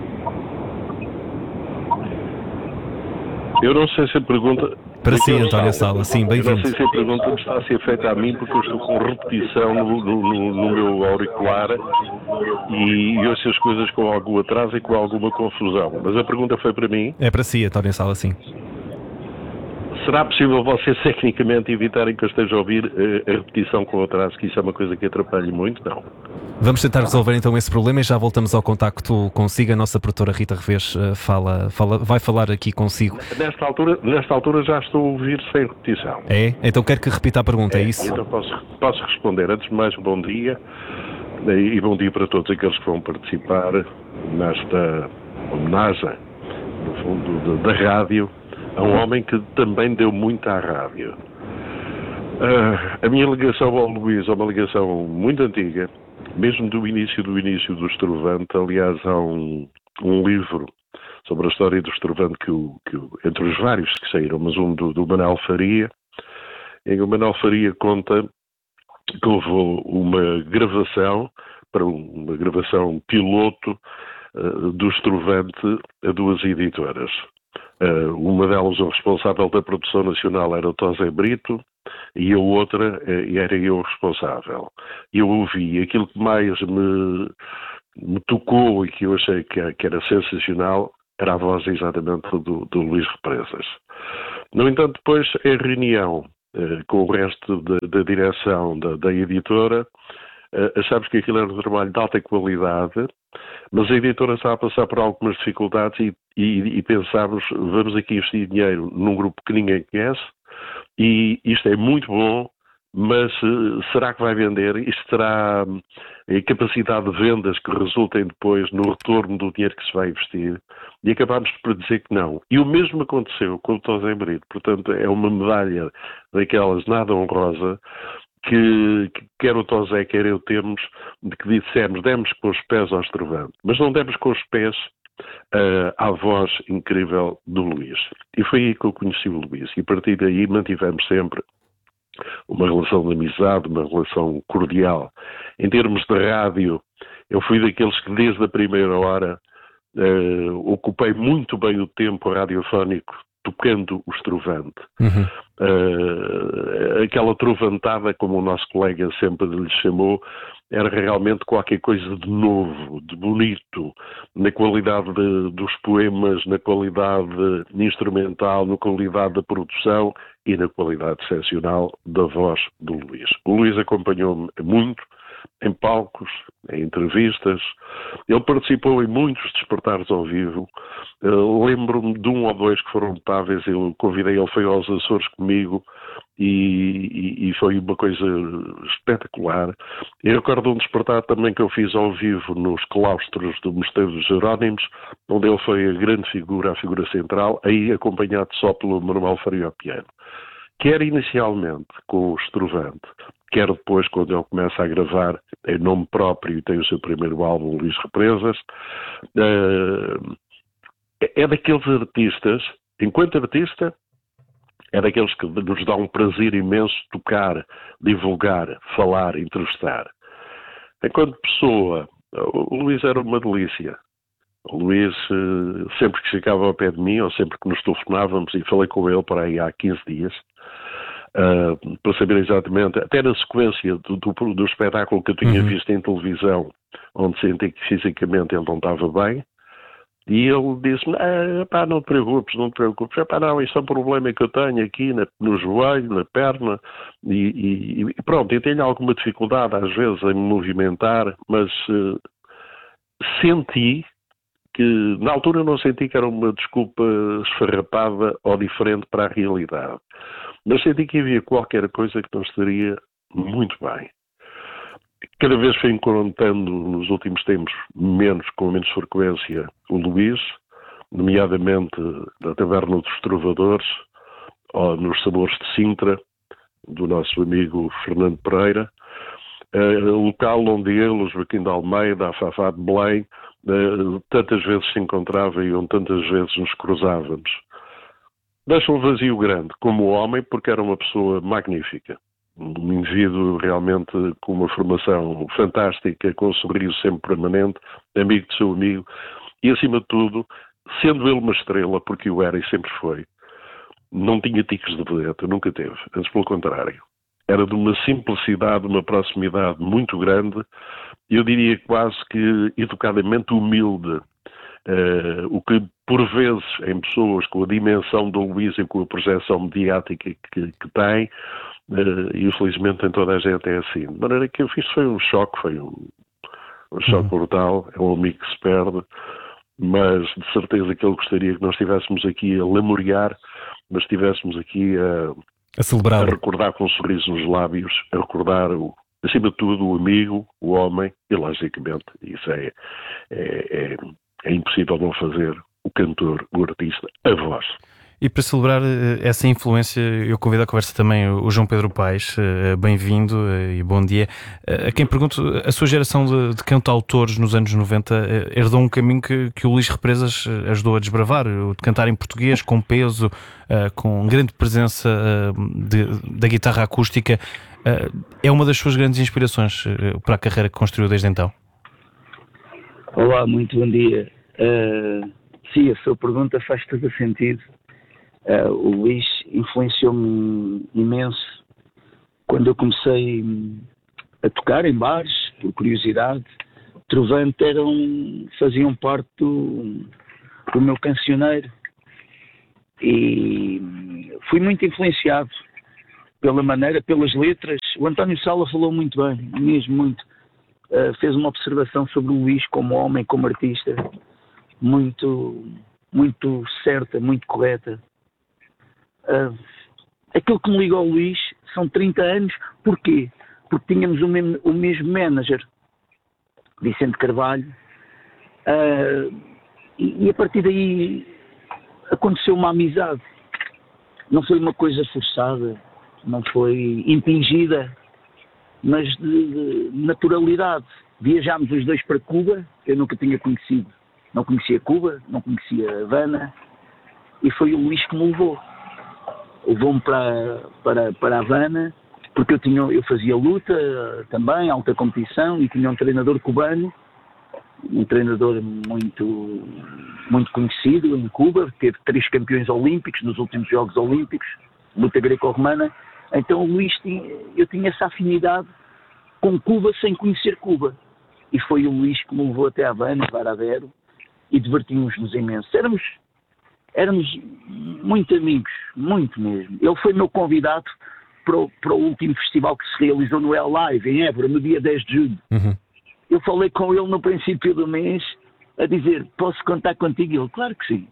Eu não sei se a pergunta... Para si, António Sala, sim, bem-vindo. Eu não sei se a pergunta está a ser feita a mim porque eu estou com repetição no meu auricular e ouço as coisas com algum atraso e com alguma confusão. Mas a pergunta foi para mim? É para si, António Sala, sim. Será possível vocês tecnicamente evitarem que eu esteja a ouvir a repetição com atraso, que isso é uma coisa que atrapalha muito? Não. Vamos tentar resolver então esse problema e já voltamos ao contacto consigo. A nossa produtora Rita Revés vai falar aqui consigo. Nesta altura já estou a ouvir sem repetição. É? Então quero que repita a pergunta, é isso? Então posso responder. Antes de mais, bom dia e bom dia para todos aqueles que vão participar nesta homenagem, no fundo, da rádio, a um homem que também deu muito à rádio. A minha ligação ao Luís é uma ligação muito antiga, mesmo do início do Estrovante. Aliás, há um livro sobre a história do Estrovante que entre os vários que saíram, mas um do Manuel Faria, em que o Manuel Faria conta que houve uma gravação piloto do Estrovante a duas editoras. Uma delas, o responsável da produção nacional, era o Tosé Brito, e a outra era eu responsável. Eu ouvi aquilo que mais me me tocou e que eu achei que era sensacional era a voz exatamente do Luís Represas. No entanto, depois, em reunião com o resto da direção da editora, achámos que aquilo era um trabalho de alta qualidade, mas a editora estava a passar por algumas dificuldades e pensámos, vamos aqui investir dinheiro num grupo que ninguém conhece, e isto é muito bom, mas será que vai vender? Isto terá a capacidade de vendas que resultem depois no retorno do dinheiro que se vai investir? E acabámos por dizer que não. E o mesmo aconteceu com o Tosé Brito. Portanto, é uma medalha daquelas nada honrosa que quer o Tosé, quer eu temos, de que demos com os pés ao Estrovante. Mas não demos com os pés à voz incrível do Luís. E foi aí que eu conheci o Luís. E a partir daí mantivemos sempre uma relação de amizade, uma relação cordial. Em termos de rádio, eu fui daqueles que desde a primeira hora ocupei muito bem o tempo radiofónico tocando o Estrovante. Aquela trovantada, como o nosso colega sempre lhe chamou, era realmente qualquer coisa de novo, de bonito, na qualidade dos poemas, na qualidade instrumental, na qualidade da produção e na qualidade excepcional da voz do Luís. O Luís acompanhou-me muito em palcos, em entrevistas. Ele participou em muitos despertares ao vivo. Lembro-me de um ou dois que foram notáveis. Eu convidei, ele foi aos Açores comigo e foi uma coisa espetacular. Eu recordo um despertar também que eu fiz ao vivo nos claustros do Mosteiro dos Jerónimos, onde ele foi a grande figura, a figura central, aí acompanhado só pelo Manuel Faria ao piano. Quer inicialmente com o Estrovante, quer depois quando ele começa a gravar em nome próprio e tem o seu primeiro álbum, Luís Represas, é daqueles artistas, enquanto artista, é daqueles que nos dá um prazer imenso tocar, divulgar, falar, entrevistar. Enquanto pessoa, o Luís era uma delícia. O Luís, sempre que chegava ao pé de mim, ou sempre que nos telefonávamos, e falei com ele por aí há 15 dias, para saber exatamente, até na sequência do espetáculo que eu tinha visto em televisão, onde senti que fisicamente ele não estava bem, e ele disse-me, não te preocupes, não, isto é um problema que eu tenho aqui no joelho, na perna, e pronto, eu tenho alguma dificuldade às vezes em me movimentar, mas senti que, na altura eu não senti que era uma desculpa esfarrapada ou diferente para a realidade, mas senti que havia qualquer coisa que não estaria muito bem. Cada vez foi encontrando nos últimos tempos, com menos frequência, o Luís, nomeadamente da Taverna dos Trovadores, ou nos Sabores de Sintra, do nosso amigo Fernando Pereira, o local onde ele, o Joaquim de Almeida, a Fafá de Belém, tantas vezes se encontrava e onde tantas vezes nos cruzávamos. Deixa um vazio grande como homem, porque era uma pessoa magnífica. Um indivíduo realmente com uma formação fantástica, com um sorriso sempre permanente, amigo de seu amigo, e acima de tudo, sendo ele uma estrela, porque o era e sempre foi, não tinha tiques de vedeta, nunca teve, antes pelo contrário. Era de uma simplicidade, uma proximidade muito grande, eu diria quase que educadamente humilde, o que por vezes em pessoas com a dimensão do Luís e com a projeção mediática que tem, e infelizmente em toda a gente é assim. De maneira que eu fiz foi um choque brutal, é um amigo que se perde, mas de certeza que ele gostaria que nós estivéssemos aqui a lamuriar, mas estivéssemos aqui a celebrar, a recordar com um sorriso nos lábios, a recordar, acima de tudo, o amigo, o homem, e logicamente isso é impossível não fazer, o cantor, o artista, a voz. E para celebrar essa influência, eu convido à conversa também o João Pedro Paes. Bem-vindo e bom dia. A quem pergunto, a sua geração de cantautores nos anos 90 herdou um caminho que o Luís Represas ajudou a desbravar, o de cantar em português, com peso, com grande presença da guitarra acústica. É uma das suas grandes inspirações para a carreira que construiu desde então? Olá, muito bom dia. Sim, a sua pergunta faz todo o sentido. O Luís influenciou-me imenso quando eu comecei a tocar em bares, por curiosidade, Trovante faziam parte do meu cancioneiro, e fui muito influenciado pela maneira, pelas letras. O António Sala falou muito bem, mesmo muito. Fez uma observação sobre o Luís como homem, como artista, muito, muito certa, muito correta. Aquilo que me liga ao Luís são 30 anos. Porquê? Porque tínhamos o mesmo manager, Vicente Carvalho, e a partir daí aconteceu uma amizade. Não foi uma coisa forçada, não foi impingida, mas de naturalidade. Viajámos os dois para Cuba, que eu nunca tinha conhecido. Não conhecia Cuba, não conhecia Havana, e foi o Luís que me levou. Levou-me para Havana, porque eu fazia luta também, alta competição, e tinha um treinador cubano, um treinador muito, muito conhecido em Cuba, teve 3 campeões olímpicos nos últimos Jogos Olímpicos, luta greco-romana. Então o Luís, eu tinha essa afinidade com Cuba sem conhecer Cuba. E foi o Luís que me levou até Havana, Varadero, e divertimos-nos imenso. Éramos muito amigos, muito mesmo. Ele foi meu convidado para o último festival que se realizou no El Live, em Évora, no dia 10 de julho. Uhum. Eu falei com ele no princípio do mês, a dizer, posso contar contigo? Ele, claro que sim.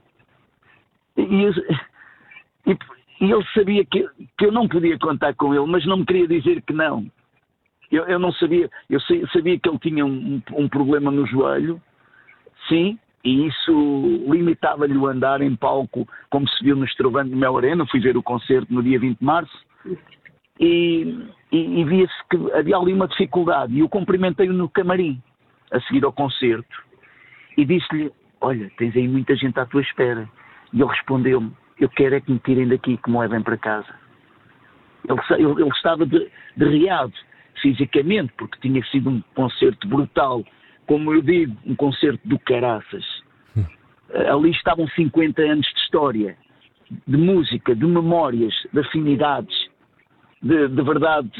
E ele sabia que eu não podia contar com ele, mas não me queria dizer que não. Eu não sabia, eu sabia que ele tinha um problema no joelho, sim, e isso limitava-lhe o andar em palco, como se viu no Estrovante de Mel Arena. Fui ver o concerto no dia 20 de março, e via-se que havia ali uma dificuldade, e eu cumprimentei-o no camarim, a seguir ao concerto, e disse-lhe, olha, tens aí muita gente à tua espera. E ele respondeu-me, eu quero é que me tirem daqui, que me levem para casa. Ele estava derreado fisicamente, porque tinha sido um concerto brutal, como eu digo, um concerto do caraças. Ali estavam 50 anos de história, de música, de memórias, de afinidades, de verdade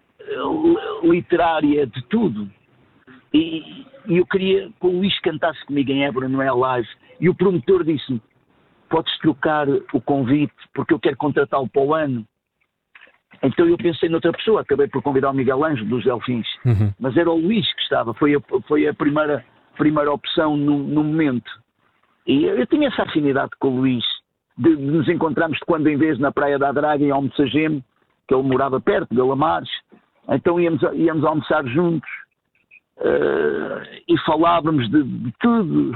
literária, de tudo. E eu queria que o Luís cantasse comigo em Évora, no El Live, e o promotor disse-me, podes trocar o convite, porque eu quero contratá-lo para o ano. Então eu pensei noutra pessoa, acabei por convidar o Miguel Ângelo dos Delfins, mas era o Luís que estava, foi a primeira opção no momento. E eu tinha essa afinidade com o Luís, de nos encontrarmos de quando em vez na Praia da Draga, em Almoçageme, que ele morava perto, de Lamares, então íamos almoçar juntos, e falávamos de tudo,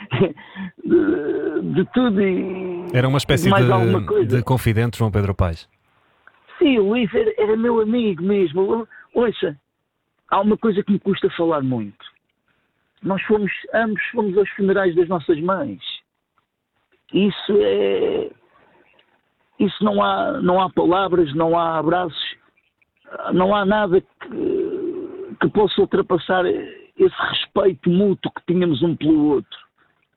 de tudo e era uma espécie de confidente, João Pedro Paes. Sim, o Luís era meu amigo mesmo. Ouça, há uma coisa que me custa falar muito. Nós ambos fomos aos funerais das nossas mães. Isso não há palavras, não há abraços, não há nada que possa ultrapassar esse respeito mútuo que tínhamos um pelo outro.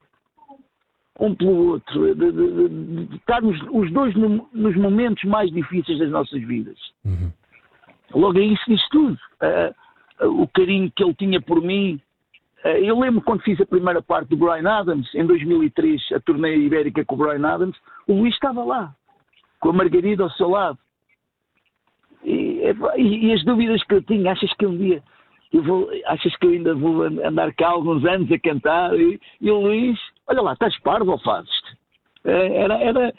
De estarmos os dois nos momentos mais difíceis das nossas vidas. Logo aí isso diz tudo. O carinho que ele tinha por mim. Eu lembro quando fiz a primeira parte do Bryan Adams, em 2003, a turnê ibérica com o Bryan Adams, o Luís estava lá, com a Margarida ao seu lado. E as dúvidas que eu tinha, achas que um dia achas que eu ainda vou andar cá alguns anos a cantar? E o Luís, olha lá, estás parvo ou fazes-te? Era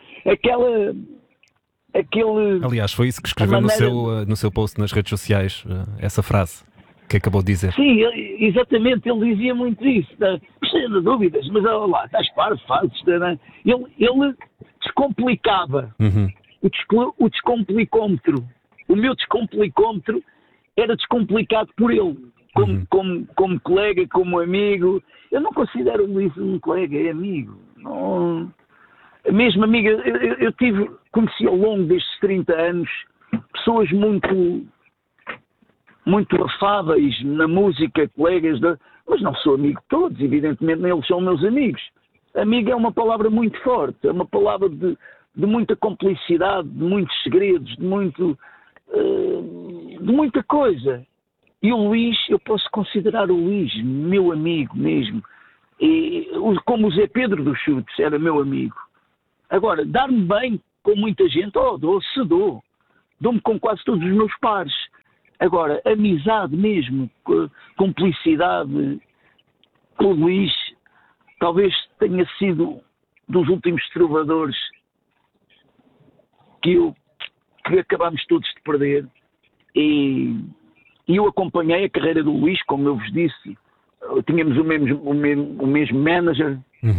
aquele... Aliás, foi isso que escreveu no seu post nas redes sociais, essa frase que acabou de dizer. Sim, exatamente, ele dizia muito isso, cheio de dúvidas, mas olha lá, estás parvo, fazes-te, né? Ele descomplicava o descomplicómetro. O meu descomplicómetro era descomplicado por ele, como colega, como amigo. Eu não considero o Luís um colega, é amigo. Não, mesmo amigo, eu conheci ao longo destes 30 anos pessoas muito afáveis na música, colegas, mas não sou amigo de todos, evidentemente nem eles são meus amigos. Amigo é uma palavra muito forte, é uma palavra de muita complicidade, de muitos segredos, de muita coisa. E o Luís, eu posso considerar o Luís meu amigo mesmo. E, como o Zé Pedro dos Chutes era meu amigo. Agora, dar-me bem com muita gente, dou-me com quase todos os meus pares. Agora, amizade mesmo, cumplicidade com o Luís, talvez tenha sido dos últimos trovadores que acabámos todos de perder. E eu acompanhei a carreira do Luís, como eu vos disse, tínhamos o mesmo manager.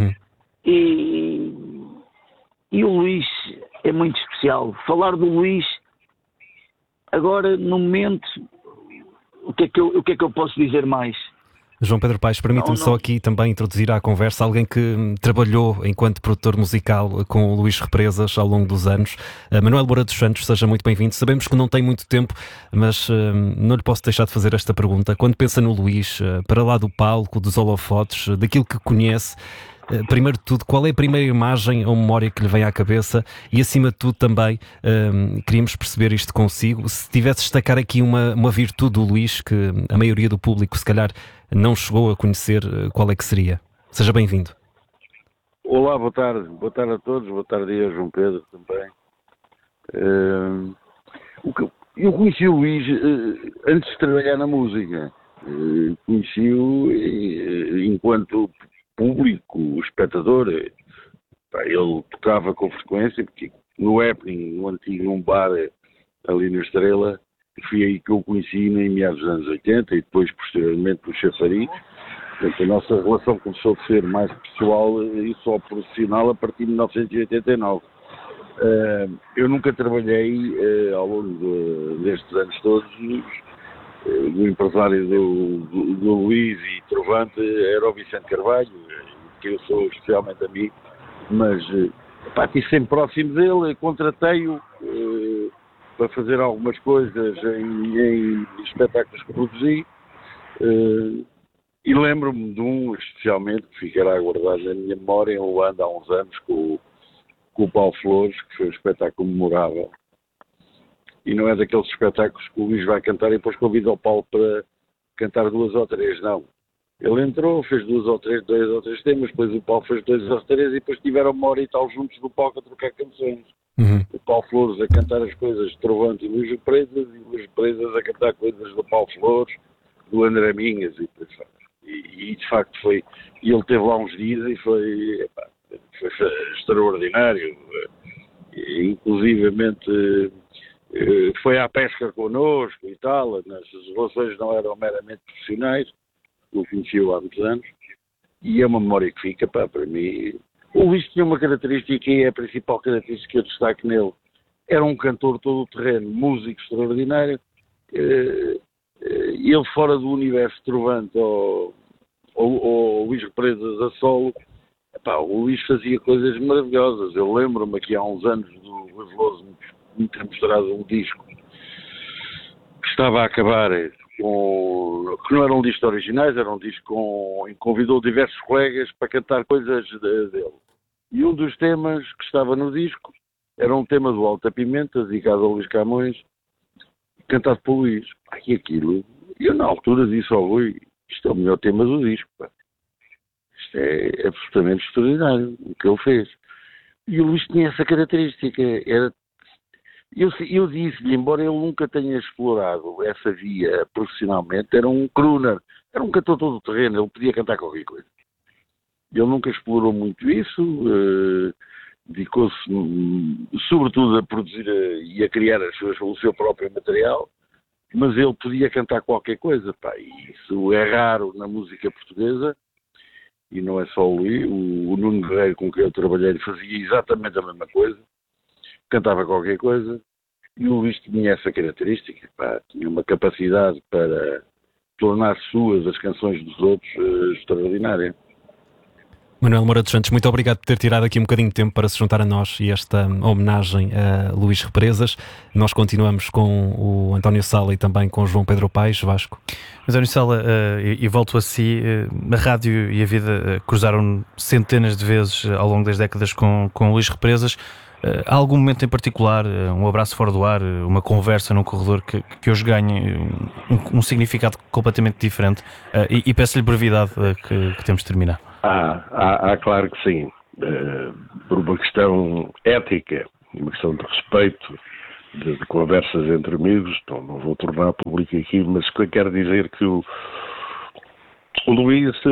E o Luís é muito especial. Falar do Luís, agora, no momento, o que é que eu posso dizer mais? João Pedro Paes, permite-me só aqui também introduzir à conversa alguém que trabalhou enquanto produtor musical com o Luís Represas ao longo dos anos. Manuel Moura dos Santos, seja muito bem-vindo. Sabemos que não tem muito tempo, mas não lhe posso deixar de fazer esta pergunta. Quando pensa no Luís, para lá do palco, dos holofotes, daquilo que conhece, primeiro de tudo, qual é a primeira imagem ou memória que lhe vem à cabeça? E acima de tudo também, queríamos perceber isto consigo. Se tivesse de destacar aqui uma virtude do Luís que a maioria do público se calhar não chegou a conhecer, qual é que seria? Seja bem-vindo. Olá, boa tarde. Boa tarde a todos. Boa tarde a João Pedro também. Eu conheci o Luís antes de trabalhar na música. Conheci-o enquanto público, espectador. Ele tocava com frequência, porque no Happening, no antigo, num bar ali na Estrela, foi aí que eu o conheci em meados dos anos 80 e depois, posteriormente, no Chafariz. Portanto, a nossa relação começou a ser mais pessoal e só profissional a partir de 1989. Eu nunca trabalhei, ao longo destes anos todos, o empresário do Luís e Trovante era o Vicente Carvalho, que eu sou especialmente amigo, mas estive sempre próximo dele, contratei-o para fazer algumas coisas em espetáculos que produzi, e lembro-me de um especialmente que ficará guardado na minha memória, em Luanda, há uns anos, com o Paulo Flores, que foi um espetáculo memorável. E não é daqueles espetáculos que o Luís vai cantar e depois convida o Paulo para cantar 2 ou 3, não. Ele entrou, fez 2 ou 3 temas, depois o Paulo fez 2 ou 3 e depois tiveram 1 hora e tal juntos no palco a trocar canções. O Paulo Flores a cantar as coisas de Trovante e Luís Represas, e Luís Represas a cantar coisas do Paulo Flores, do André Minhas e por aí. E de facto foi, e ele teve lá uns dias e foi extraordinário. Inclusivamente foi à pesca connosco e tal, as relações não eram meramente profissionais, eu conheci-o há muitos anos, e é uma memória que fica, para mim. O Luís tinha uma característica, e é a principal característica que eu destaco nele: era um cantor todo o terreno, músico extraordinário. Ele, fora do universo Trovante ou Luís Represas a solo, o Luís fazia coisas maravilhosas. Eu lembro-me aqui há uns anos do Rui Veloso me ter mostrado um disco que estava a acabar, que não era um disco de originais, era um disco convidou diversos colegas para cantar coisas dele. E um dos temas que estava no disco era um tema do Alta Pimenta, dedicado ao Luís Camões, cantado por Luís. E aquilo, eu na altura disse ao Rui: isto é o melhor tema do disco. Isto é absolutamente extraordinário, o que ele fez. E o Luís tinha essa característica. Eu disse-lhe, embora ele nunca tenha explorado essa via profissionalmente, era um crooner, era um cantor todo o terreno, ele podia cantar qualquer coisa. Ele nunca explorou muito isso, dedicou-se sobretudo a produzir e a criar o seu próprio material, mas ele podia cantar qualquer coisa. E isso é raro na música portuguesa, e não é só o Luís. O Nuno Guerreiro, com quem eu trabalhei, fazia exatamente a mesma coisa, cantava qualquer coisa, e o Luís tinha essa característica, tinha uma capacidade para tornar suas as canções dos outros extraordinária. Manuel Moura dos Santos, muito obrigado por ter tirado aqui um bocadinho de tempo para se juntar a nós e esta homenagem a Luís Represas. Nós continuamos com o António Sala e também com o João Pedro Paes. Vasco. António Sala, e volto a si, a rádio e a vida cruzaram centenas de vezes ao longo das décadas com Luís Represas. Há algum momento em particular, um abraço fora do ar, uma conversa num corredor que hoje ganhe um significado completamente diferente? E peço-lhe brevidade que temos de terminar. Claro que sim. Por uma questão ética, uma questão de respeito, de conversas entre amigos, então não vou tornar público aqui, mas quero dizer que o Luís,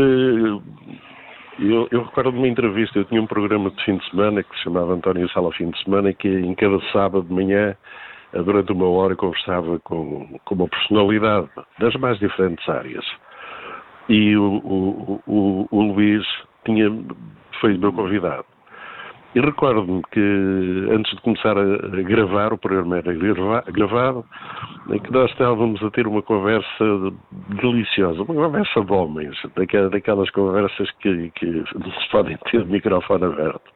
eu recordo de uma entrevista, eu tinha um programa de fim de semana que se chamava António Sala Fim de Semana, que em cada sábado de manhã, durante uma hora, conversava com uma personalidade das mais diferentes áreas. E o Luís foi meu convidado. E recordo-me que antes de começar a gravar, o programa era gravado, em que nós estávamos a ter uma conversa deliciosa, uma conversa de homens, daquelas conversas que não se podem ter de microfone aberto.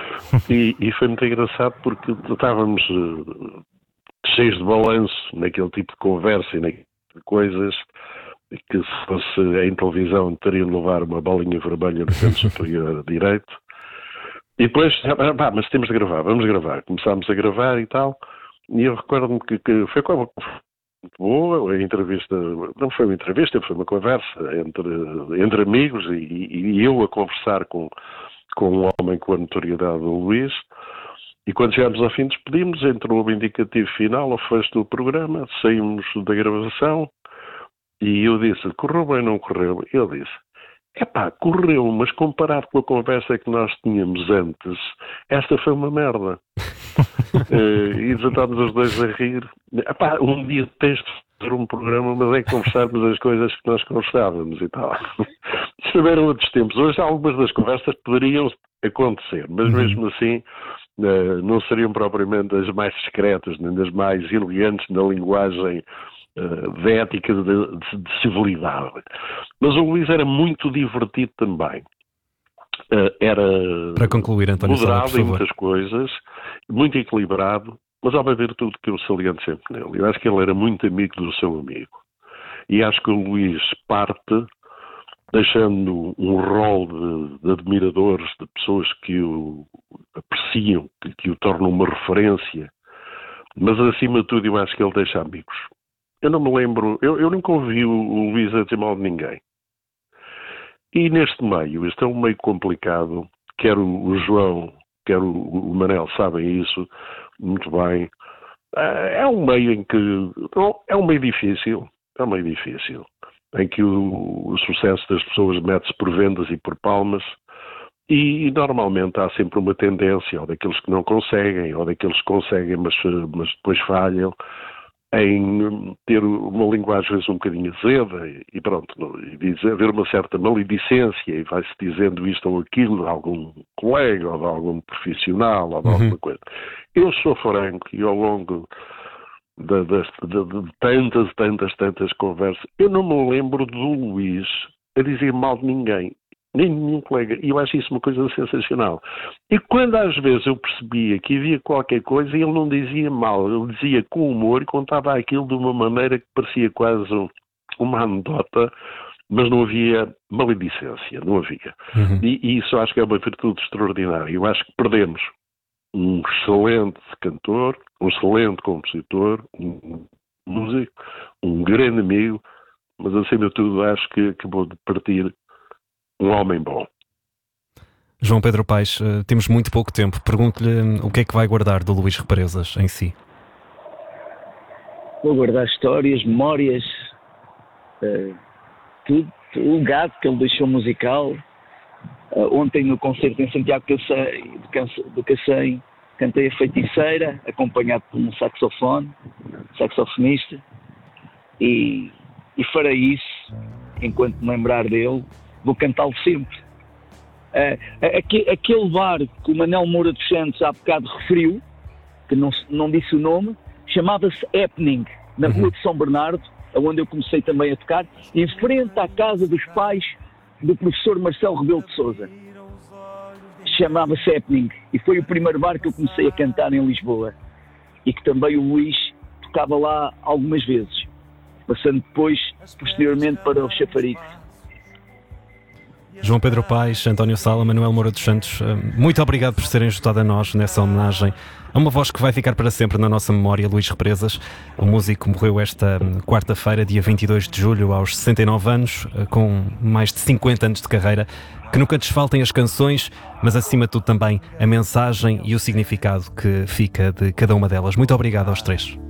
E foi muito engraçado porque estávamos cheios de balanço naquele tipo de conversa e naquele tipo de coisas, que se fosse em televisão teriam de levar uma bolinha vermelha no canto superior direito. E depois, mas temos de gravar, vamos gravar. Começámos a gravar e tal, e eu recordo-me que foi muito boa a entrevista, não foi uma entrevista, foi uma conversa entre amigos e eu a conversar com um homem com a notoriedade do Luís, e quando chegámos ao fim despedimos, entrou o indicativo final, ao fecho do programa, saímos da gravação, e eu disse, correu bem ou não correu? Ele disse, correu, mas comparado com a conversa que nós tínhamos antes, esta foi uma merda. E desatámos os dois a rir. Um dia tens de fazer um programa, mas é conversarmos as coisas que nós conversávamos e tal. Isto eram outros tempos. Hoje algumas das conversas poderiam acontecer, mas mesmo assim não seriam propriamente as mais discretas, nem das mais elegantes na linguagem de ética, de civilidade. Mas o Luís era muito divertido também. Era para concluir, António Sala, moderado em muitas coisas, muito equilibrado, mas há uma virtude que eu saliento sempre nele. Eu acho que ele era muito amigo do seu amigo. E acho que o Luís parte deixando um rol de admiradores, de pessoas que o apreciam, que o tornam uma referência, mas acima de tudo eu acho que ele deixa amigos. Eu não me lembro, eu nunca ouvi o Luís a dizer mal de ninguém. E neste meio, este é um meio complicado, quer o João, quer o Manel sabem isso muito bem. É um meio em que, é um meio difícil, em que o sucesso das pessoas mete-se por vendas e por palmas, e normalmente há sempre uma tendência, ou daqueles que não conseguem, ou daqueles que conseguem, mas depois falham, em ter uma linguagem às vezes um bocadinho azeda e pronto, e haver uma certa maledicência e vai-se dizendo isto ou aquilo de algum colega ou de algum profissional ou de alguma coisa. Eu sou franco e ao longo de tantas conversas, eu não me lembro do Luís a dizer mal de ninguém, nem nenhum colega, e eu acho isso uma coisa sensacional. E quando às vezes eu percebia que havia qualquer coisa, ele não dizia mal, ele dizia com humor e contava aquilo de uma maneira que parecia quase uma anedota, mas não havia maledicência, não havia. E isso acho que é uma virtude extraordinária. Eu acho que perdemos um excelente cantor, um excelente compositor, um músico, um grande amigo, mas acima de tudo acho que acabou de partir um homem bom. João Pedro Paes, temos muito pouco tempo. Pergunto-lhe o que é que vai guardar do Luís Represas em si? Vou guardar histórias, memórias, tudo, o legado que ele deixou musical. Ontem no concerto em Santiago do Cacém cantei a Feiticeira, acompanhado por um saxofonista, e farei isso enquanto me lembrar dele. Vou cantá-lo sempre. Aquele bar que o Manel Moura dos Santos há bocado referiu, que não disse o nome, chamava-se Happening, na rua de São Bernardo, onde eu comecei também a tocar, em frente à casa dos pais do professor Marcelo Rebelo de Sousa. Chamava-se Happening, e foi o primeiro bar que eu comecei a cantar em Lisboa, e que também o Luís tocava lá algumas vezes. passando depois, posteriormente, para o Chafariz. João Pedro Paes, António Sala, Manuel Moura dos Santos, muito obrigado por serem juntado a nós nessa homenagem a uma voz que vai ficar para sempre na nossa memória, Luís Represas. O músico morreu esta quarta-feira, dia 22 de julho, aos 69 anos, com mais de 50 anos de carreira. Que nunca desfaltem as canções, mas acima de tudo também a mensagem e o significado que fica de cada uma delas. Muito obrigado aos três.